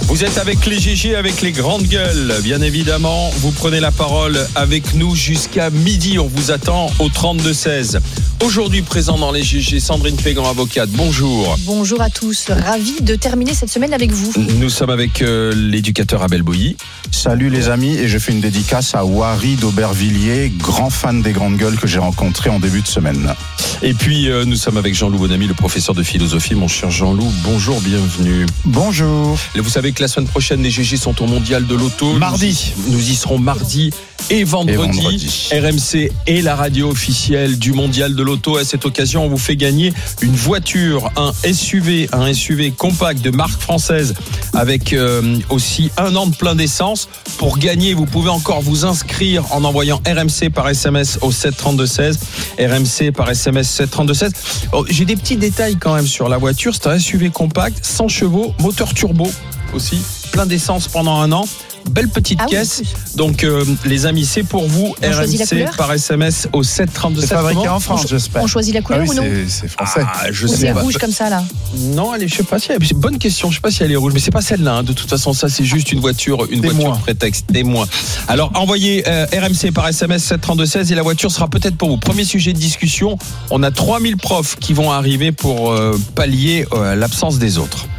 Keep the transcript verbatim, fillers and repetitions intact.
Vous êtes avec les G G, avec les grandes gueules, bien évidemment. Vous prenez la parole avec nous jusqu'à midi. On vous attend au trente-deux seize. Aujourd'hui présent dans les G G, Sandrine Pégan, avocate. Bonjour. Bonjour à tous. Ravi de terminer cette semaine avec vous. Nous sommes avec euh, l'éducateur Abel Bouilly. Salut les amis, et je fais une dédicace à Wary d'Aubervilliers, grand fan des grandes gueules que j'ai rencontré en début de semaine. Et puis euh, nous sommes avec Jean-Loup Bonamy, le professeur de philosophie. Mon cher Jean-Loup, bonjour, bienvenue. Bonjour. Vous savez que la semaine prochaine, les G G sont au mondial de l'auto. Mardi. Nous, nous y serons mardi et vendredi. Et vendredi. R M C est la radio officielle du mondial de l'auto. À cette occasion, on vous fait gagner une voiture, un S U V, un S U V compact de marque française avec euh, aussi un an de plein d'essence. Pour gagner, vous pouvez encore vous inscrire en envoyant R M C par S M S au sept trente-deux seize. R M C par S M S sept trente-deux seize. Oh, j'ai des petits détails quand même sur la voiture. C'est un S U V compact, cent chevaux, moteur turbo aussi, plein d'essence pendant un an. Belle petite ah caisse. Oui, Donc euh, les amis, c'est pour vous. On R M C par S M S au sept trente-deux seize. C'est fabriqué en France, j'espère. On choisit la couleur ah oui, ou non c'est, c'est français. Ah, je Ou sais c'est pas. rouge comme ça là? Non, allez, je sais pas si elle est... bonne question. Je sais pas si elle est rouge, mais c'est pas celle-là. Hein. De toute façon, ça c'est juste une voiture, une Témoin. voiture prétexte. Témoin. Alors envoyez euh, R M C par S M S sept trente-deux seize et la voiture sera peut-être pour vous. Premier sujet de discussion. On a trois mille profs qui vont arriver pour euh, pallier euh, l'absence des autres.